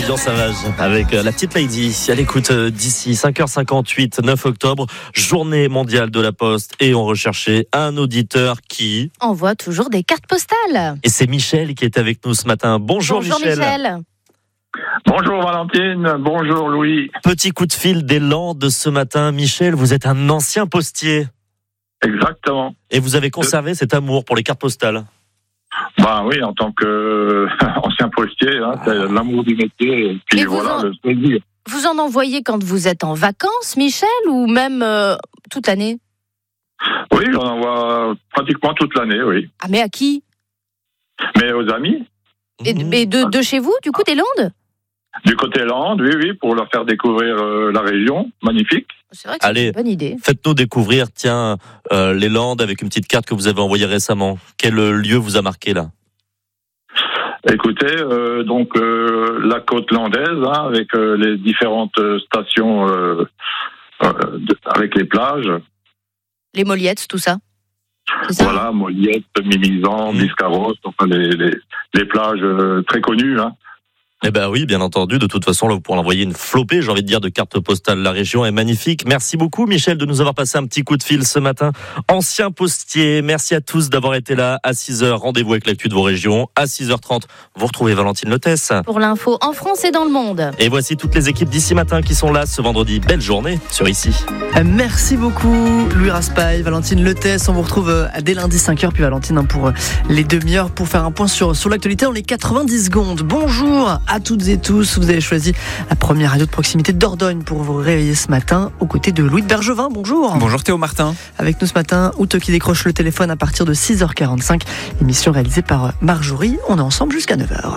Lilian Savage avec la petite Lady. Elle écoute d'ici 5h58, 9 octobre, journée mondiale de la Poste. Et on recherchait un auditeur qui envoie toujours des cartes postales. Et c'est Michel qui est avec nous ce matin. Bonjour Michel. Bonjour Valentine, bonjour Louis. Petit coup de fil des Landes ce matin. Michel, vous êtes un ancien postier. Exactement. Et vous avez conservé cet amour pour les cartes postales? Bah oui, en tant qu'ancien postier, c'est l'amour du métier et puis le plaisir. Vous en envoyez quand vous êtes en vacances, Michel, ou même toute l'année? Oui, j'en envoie pratiquement toute l'année, oui. Ah, mais à qui? Mais aux amis. Et de chez vous, du coup, des Landes? Du côté Landes, oui, pour leur faire découvrir la région, magnifique. C'est vrai que c'est une bonne idée. Faites-nous découvrir, les Landes avec une petite carte que vous avez envoyée récemment. Quel lieu vous a marqué là? Écoutez, la côte landaise, avec les différentes stations, avec les plages. Les Moliettes, tout ça. Voilà, Moliettes, Mimizan, Biscarrosse, enfin les plages très connues. Eh ben oui, bien entendu. De toute façon, là, vous pourrez envoyer une flopée, j'ai envie de dire, de cartes postales. La région est magnifique. Merci beaucoup, Michel, de nous avoir passé un petit coup de fil ce matin. Ancien postier, merci à tous d'avoir été là à 6h. Rendez-vous avec l'actu de vos régions. À 6h30, vous retrouvez Valentine Lotès. Pour l'info en France et dans le monde. Et voici toutes les équipes d'Ici Matin qui sont là ce vendredi. Belle journée sur Ici. Merci beaucoup, Louis Raspail, Valentine Lotès. On vous retrouve dès lundi 5h, puis Valentine pour les demi-heures pour faire un point sur l'actualité en les 90 secondes. Bonjour à toutes et tous, vous avez choisi la première radio de proximité de Dordogne pour vous réveiller ce matin aux côtés de Louis de Bergevin. Bonjour. Bonjour Théo Martin. Avec nous ce matin, Outo qui décroche le téléphone à partir de 6h45. Émission réalisée par Marjorie. On est ensemble jusqu'à 9h.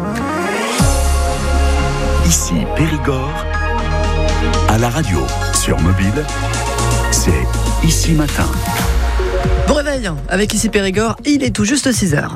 Ici Périgord, à la radio, sur mobile, c'est Ici Matin. Bon réveil avec Ici Périgord, il est tout juste 6h.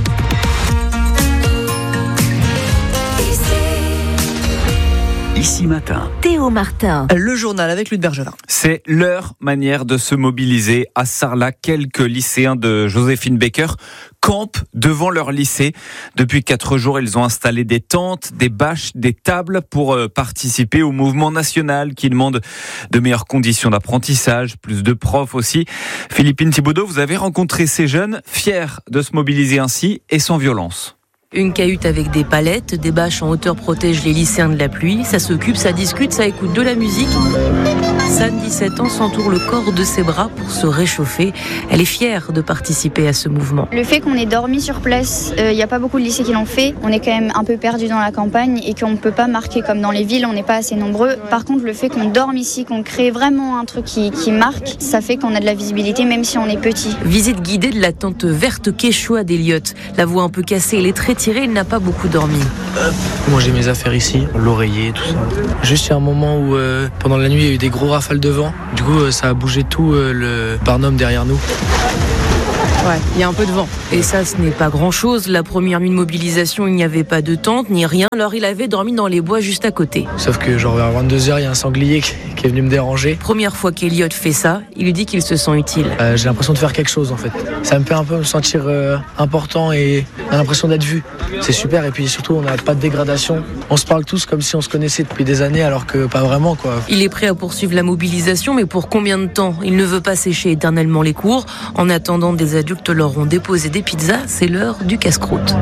Ici Matin. Théo Martin. Le journal avec Louis de Bergevin. C'est leur manière de se mobiliser. À Sarlat, quelques lycéens de Joséphine Baker campent devant leur lycée. Depuis 4 jours, ils ont installé des tentes, des bâches, des tables pour participer au mouvement national qui demande de meilleures conditions d'apprentissage, plus de profs aussi. Philippine Thibaudot, vous avez rencontré ces jeunes fiers de se mobiliser ainsi et sans violence. Une cahute avec des palettes, des bâches en hauteur protègent les lycéens de la pluie. Ça s'occupe, ça discute, ça écoute de la musique. San, 17 ans, s'entoure le corps de ses bras pour se réchauffer. Elle est fière de participer à ce mouvement. Le fait qu'on ait dormi sur place, il n'y a pas beaucoup de lycées qui l'ont fait. On est quand même un peu perdu dans la campagne et qu'on ne peut pas marquer comme dans les villes, on n'est pas assez nombreux. Par contre, le fait qu'on dorme ici, qu'on crée vraiment un truc qui marque, ça fait qu'on a de la visibilité même si on est petit. Visite guidée de la tente verte Quechua d'Eliott. La voix un peu cassée, elle est très tirée, elle n'a pas beaucoup dormi. Moi j'ai mes affaires ici, l'oreiller, tout ça. Juste il y a un moment où pendant la nuit il y a eu des gros rafales de vent. Du coup ça a bougé tout le barnum derrière nous. Ouais, il y a un peu de vent. Et ça, ce n'est pas grand-chose. La première nuit de mobilisation, il n'y avait pas de tente, ni rien. Alors il avait dormi dans les bois juste à côté. Sauf que genre vers 22h, il y a un sanglier qui est venu me déranger. Première fois qu'Eliott fait ça, il lui dit qu'il se sent utile. J'ai l'impression de faire quelque chose en fait. Ça me fait un peu me sentir important et on a l'impression d'être vu. C'est super et puis surtout on n'a pas de dégradation. On se parle tous comme si on se connaissait depuis des années alors que pas vraiment quoi. Il est prêt à poursuivre la mobilisation, mais pour combien de temps? Il ne veut pas sécher éternellement les cours. En attendant, des adultes leur ont déposé des pizzas, c'est l'heure du casse-croûte.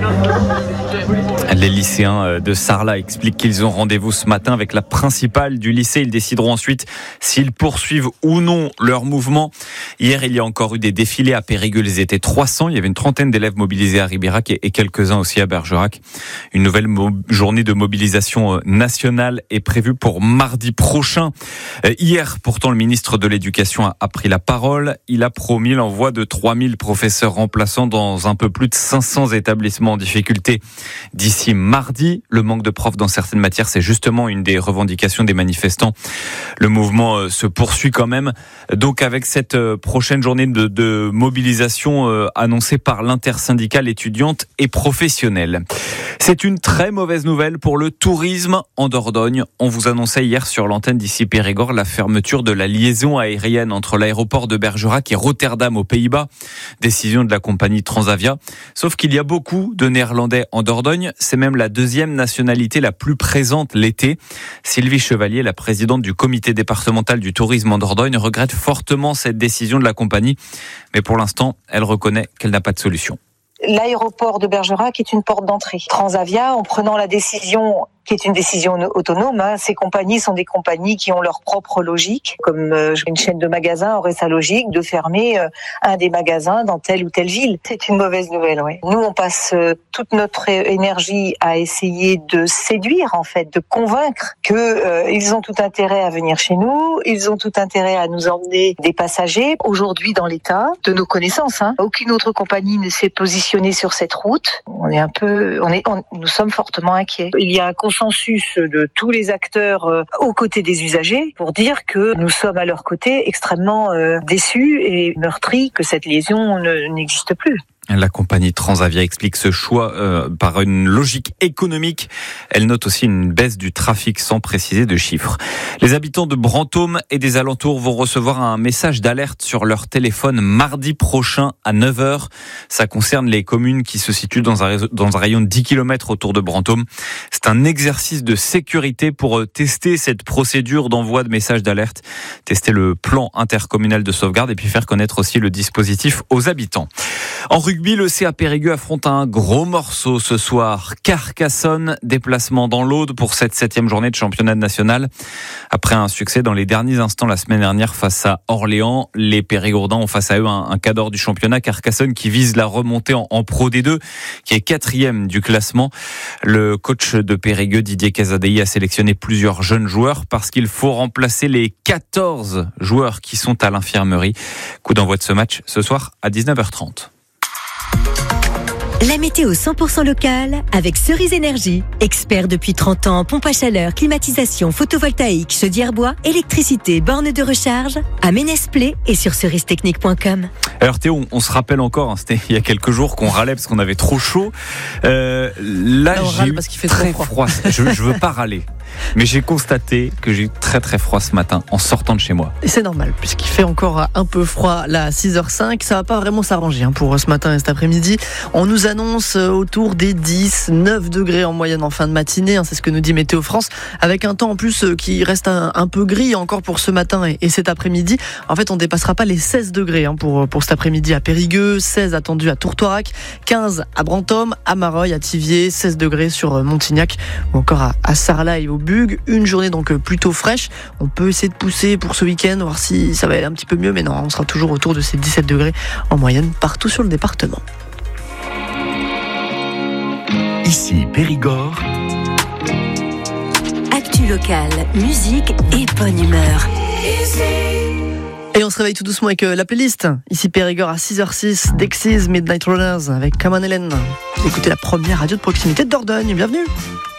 Les lycéens de Sarlat expliquent qu'ils ont rendez-vous ce matin avec la principale du lycée. Ils décideront ensuite s'ils poursuivent ou non leur mouvement. Hier, il y a encore eu des défilés à Périgueux. Ils étaient 300. Il y avait une trentaine d'élèves mobilisés à Ribérac et quelques-uns aussi à Bergerac. Une nouvelle journée de mobilisation nationale est prévue pour mardi prochain. Hier, pourtant, le ministre de l'Éducation a pris la parole. Il a promis l'envoi de 3000 professeurs remplaçants dans un peu plus de 500 établissements en difficulté d'ici mardi. Le manque de profs dans certaines matières, c'est justement une des revendications des manifestants. Le mouvement se poursuit quand même. Donc avec cette prochaine journée de mobilisation annoncée par l'intersyndicale étudiante et professionnelle. C'est une très mauvaise nouvelle pour le tourisme en Dordogne. On vous annonçait hier sur l'antenne d'Ici Périgord la fermeture de la liaison aérienne entre l'aéroport de Bergerac et Rotterdam aux Pays-Bas. Décision de la compagnie Transavia. Sauf qu'il y a beaucoup de Néerlandais en Dordogne. c'est même la deuxième nationalité la plus présente l'été. Sylvie Chevalier, la présidente du comité départemental du tourisme en Dordogne, regrette fortement cette décision de la compagnie. Mais pour l'instant, elle reconnaît qu'elle n'a pas de solution. L'aéroport de Bergerac est une porte d'entrée. Transavia, en prenant la décision qui est une décision autonome, ces compagnies sont des compagnies qui ont leur propre logique. Comme une chaîne de magasins aurait sa logique de fermer un des magasins dans telle ou telle ville. C'est une mauvaise nouvelle, oui. Nous, on passe toute notre énergie à essayer de séduire, en fait, de convaincre que ils ont tout intérêt à venir chez nous, ils ont tout intérêt à nous emmener des passagers. Aujourd'hui, dans l'état de nos connaissances, aucune autre compagnie ne s'est positionnée sur cette route. Nous sommes fortement inquiets. Il y a un consensus de tous les acteurs aux côtés des usagers pour dire que nous sommes à leur côté extrêmement déçus et meurtris que cette liaison n'existe plus. La compagnie Transavia explique ce choix par une logique économique. Elle note aussi une baisse du trafic sans préciser de chiffres. Les habitants de Brantôme et des alentours vont recevoir un message d'alerte sur leur téléphone mardi prochain à 9h. Ça concerne les communes qui se situent dans un rayon de 10 km autour de Brantôme. C'est un exercice de sécurité pour tester cette procédure d'envoi de messages d'alerte, tester le plan intercommunal de sauvegarde et puis faire connaître aussi le dispositif aux habitants. En rugby, le CA Périgueux affronte un gros morceau ce soir. Carcassonne, déplacement dans l'Aude pour cette 7e journée de championnat national. Après un succès dans les derniers instants la semaine dernière face à Orléans, les Périgourdins ont face à eux un cadre du championnat. Carcassonne qui vise la remontée en Pro D2, qui est 4e du classement. Le coach de Périgueux, Didier Casadei, a sélectionné plusieurs jeunes joueurs parce qu'il faut remplacer les 14 joueurs qui sont à l'infirmerie. Coup d'envoi de ce match ce soir à 19h30. La météo 100% locale avec Cerise Énergie. Expert depuis 30 ans en pompe à chaleur, climatisation, photovoltaïque, chaudière bois, électricité, borne de recharge, à Ménès-Play et sur cerise-technique.com. Alors Théo, on se rappelle encore, c'était il y a quelques jours qu'on râlait parce qu'on avait trop chaud. Là, j'ai eu parce qu'il fait très trop froid. Je veux pas râler. Mais j'ai constaté que j'ai eu très très froid ce matin en sortant de chez moi. Et c'est normal, puisqu'il fait encore un peu froid là à 6h05. Ça va pas vraiment s'arranger pour ce matin et cet après-midi. On nous annonce autour des 10-9 degrés en moyenne en fin de matinée. C'est ce que nous dit Météo France. Avec un temps en plus qui reste un peu gris encore pour ce matin et cet après-midi. En fait, on dépassera pas les 16 degrés pour cet après-midi à Périgueux. 16 attendus à Tourtoirac. 15 à Brantôme, à Mareuil, à Thiviers. 16 degrés sur Montignac ou encore à Sarlat et au Bugue. Une journée donc plutôt fraîche. On peut essayer de pousser pour ce week-end, voir si ça va aller un petit peu mieux, mais non, on sera toujours autour de ces 17 degrés en moyenne partout sur le département. Ici Périgord. Actu locale, musique et bonne humeur. Et on se réveille tout doucement avec la playlist. Ici Périgord à 6h06, Dexys, Midnight Runners avec Come On Hélène. Écoutez la première radio de proximité de Dordogne. Bienvenue.